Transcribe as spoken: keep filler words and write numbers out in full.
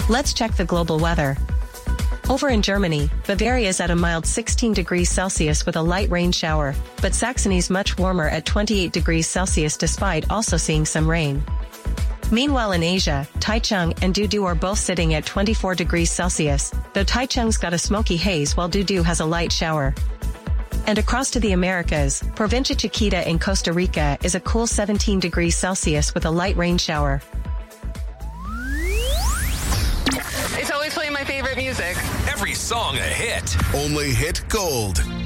Let's check the global weather. Over in Germany, Bavaria is at a mild sixteen degrees Celsius with a light rain shower, but Saxony's much warmer at twenty-eight degrees Celsius despite also seeing some rain. Meanwhile in Asia, Taichung and Dudu are both sitting at twenty-four degrees Celsius, though Taichung's got a smoky haze while Dudu has a light shower. And across to the Americas, Provincia Chiquita in Costa Rica is a cool seventeen degrees Celsius with a light rain shower. It's always playing my favorite music. Every song a hit. Only hit gold.